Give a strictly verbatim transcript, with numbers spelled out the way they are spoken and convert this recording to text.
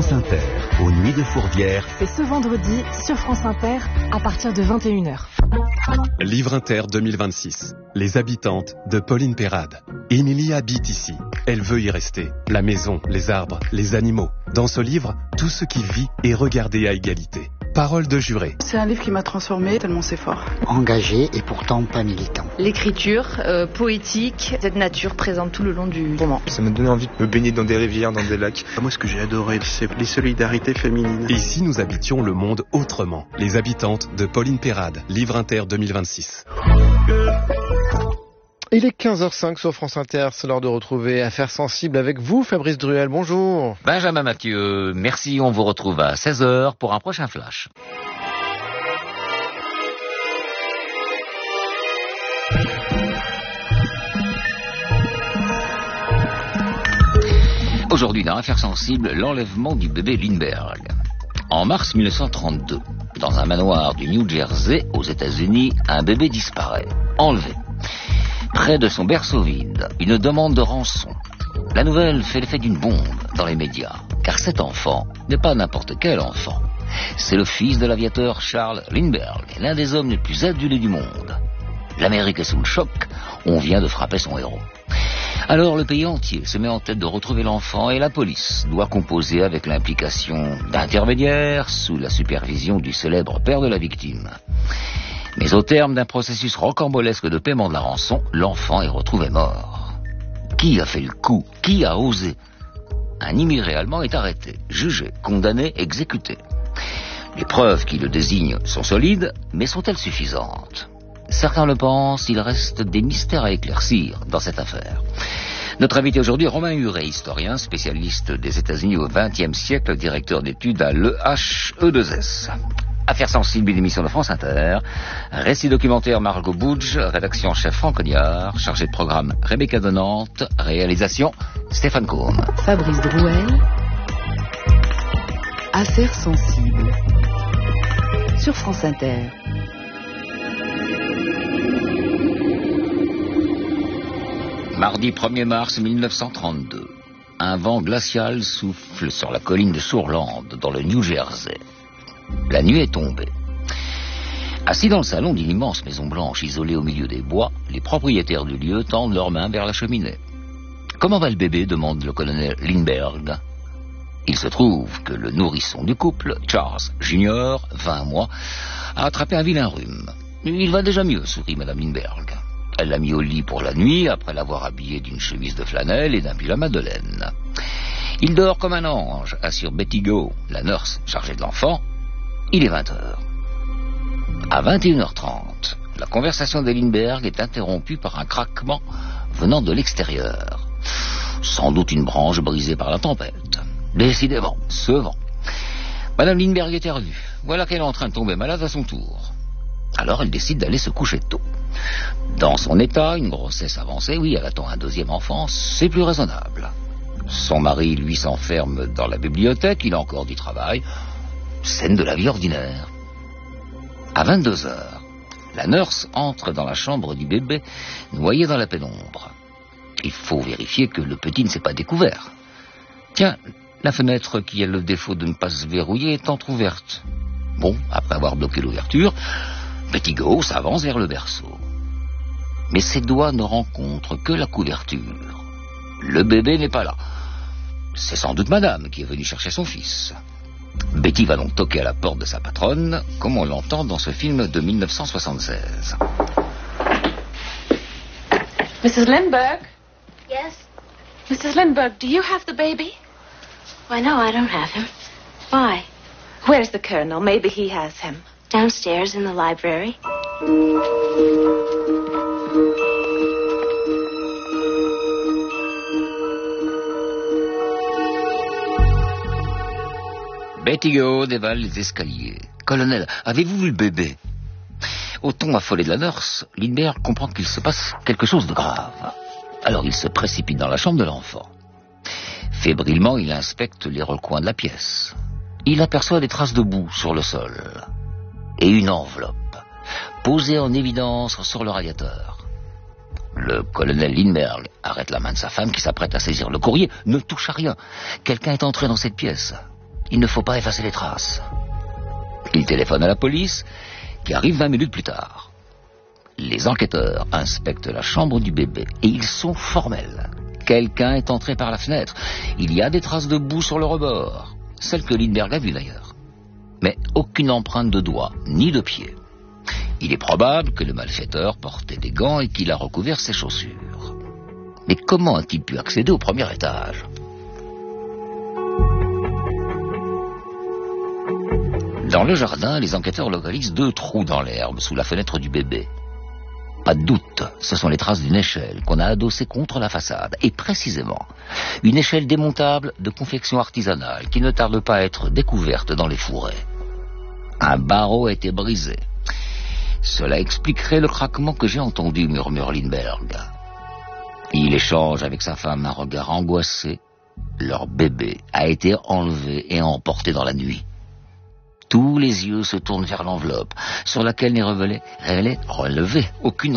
France Inter, aux Nuits de Fourvière. C'est ce vendredi sur France Inter à partir de vingt et une heures. Livre Inter deux mille vingt-six. Les habitantes de Pauline Perrade. Émilie habite ici. Elle veut y rester. La maison, les arbres, les animaux. Dans ce livre, tout ce qui vit est regardé à égalité. Parole de juré. C'est un livre qui m'a transformée tellement c'est fort. Engagé et pourtant pas militant. L'écriture euh, poétique, cette nature présente tout le long du roman. Ça m'a donné envie de me baigner dans des rivières, dans des lacs. Moi, ce que j'ai adoré, c'est les solidarités féminines. Et si nous habitions le monde autrement? Les habitantes de Pauline Perrade. Livre Inter deux mille vingt-six. Il est quinze heures cinq sur France Inter, c'est l'heure de retrouver Affaires sensibles avec vous, Fabrice Druel, bonjour. Benjamin Mathieu, merci, on vous retrouve à seize heures pour un prochain flash. Aujourd'hui, dans Affaires sensibles, l'enlèvement du bébé Lindbergh. En mars mille neuf cent trente-deux, dans un manoir du New Jersey, aux États-Unis, un bébé disparaît, enlevé. Près de son berceau vide, une demande de rançon. La nouvelle fait l'effet d'une bombe dans les médias, car cet enfant n'est pas n'importe quel enfant. C'est le fils de l'aviateur Charles Lindbergh, l'un des hommes les plus adulés du monde. L'Amérique est sous le choc, on vient de frapper son héros. Alors le pays entier se met en tête de retrouver l'enfant et la police doit composer avec l'implication d'intermédiaires sous la supervision du célèbre père de la victime. Mais au terme d'un processus rocambolesque de paiement de la rançon, l'enfant est retrouvé mort. Qui a fait le coup? Qui a osé? Un immigré allemand est arrêté, jugé, condamné, exécuté. Les preuves qui le désignent sont solides, mais sont-elles suffisantes? Certains le pensent, il reste des mystères à éclaircir dans cette affaire. Notre invité aujourd'hui est Romain Huret, historien, spécialiste des États-Unis au vingtième siècle, directeur d'études à l'E H E deux S. Affaires sensibles, une émission de France Inter. Récit documentaire Margot Boudge, rédaction chef Franck Cognard, chargé de programme Rebecca Donante, réalisation Stéphane Cohn. Fabrice Drouel. Affaires sensibles sur France Inter. Mardi premier mars mille neuf cent trente-deux. Un vent glacial souffle sur la colline de Sourland, dans le New Jersey. La nuit est tombée. Assis dans le salon d'une immense maison blanche isolée au milieu des bois, les propriétaires du lieu tendent leurs mains vers la cheminée. « Comment va le bébé ?» demande le colonel Lindbergh. Il se trouve que le nourrisson du couple, Charles Junior, vingt mois, a attrapé un vilain rhume. « Il va déjà mieux », sourit Madame Lindbergh. Elle l'a mis au lit pour la nuit, après l'avoir habillé d'une chemise de flanelle et d'un pyjama de laine. Il dort comme un ange, assure Betty Go, la nurse chargée de l'enfant. Il est vingt heures. À vingt et une heures trente, la conversation de Lindbergh est interrompue par un craquement venant de l'extérieur. Sans doute une branche brisée par la tempête. Décidément, ce vent. Madame Lindbergh éternue. Voilà qu'elle est en train de tomber malade à son tour. Alors elle décide d'aller se coucher tôt. Dans son état, une grossesse avancée, oui, elle attend un deuxième enfant, c'est plus raisonnable. Son mari, lui, s'enferme dans la bibliothèque, il a encore du travail. Scène de la vie ordinaire. À vingt-deux heures, la nurse entre dans la chambre du bébé, noyé dans la pénombre. Il faut vérifier que le petit ne s'est pas découvert. Tiens, la fenêtre qui a le défaut de ne pas se verrouiller est entr'ouverte. Bon, après avoir bloqué l'ouverture, Betty Go s'avance vers le berceau. Mais ses doigts ne rencontrent que la couverture. Le bébé n'est pas là. C'est sans doute madame qui est venue chercher son fils. Betty va donc toquer à la porte de sa patronne, comme on l'entend dans ce film de mille neuf cent soixante-seize. Missus Lindbergh? Yes? Missus Lindbergh, do you have the baby? Why, no, I don't have him. Why? Where's the colonel? Maybe he has him. Downstairs in the library. Betty Go dévale les escaliers. Colonel, avez-vous vu le bébé? Au ton affolé de la nurse, Lindbergh comprend qu'il se passe quelque chose de grave. Alors il se précipite dans la chambre de l'enfant. Fébrilement, il inspecte les recoins de la pièce. Il aperçoit des traces de boue sur le sol. Et une enveloppe, posée en évidence sur le radiateur. Le colonel Lindbergh arrête la main de sa femme qui s'apprête à saisir le courrier. Ne touche à rien. Quelqu'un est entré dans cette pièce. il ne faut pas effacer les traces. Il téléphone à la police, qui arrive vingt minutes plus tard. Les enquêteurs inspectent la chambre du bébé et ils sont formels. Quelqu'un est entré par la fenêtre. Il y a des traces de boue sur le rebord, celles que Lindbergh a vues d'ailleurs. Mais aucune empreinte de doigt, ni de pied. Il est probable que le malfaiteur portait des gants et qu'il a recouvert ses chaussures. Mais comment a-t-il pu accéder au premier étage ? Dans le jardin, les enquêteurs localisent deux trous dans l'herbe sous la fenêtre du bébé. Pas de doute, ce sont les traces d'une échelle qu'on a adossée contre la façade. Et précisément, une échelle démontable de confection artisanale qui ne tarde pas à être découverte dans les fourrés. Un barreau a été brisé. Cela expliquerait le craquement que j'ai entendu, murmure Lindbergh. Il échange avec sa femme un regard angoissé. Leur bébé a été enlevé et emporté dans la nuit. Tous les yeux se tournent vers l'enveloppe, sur laquelle n'est révélée, révélée, relevée aucune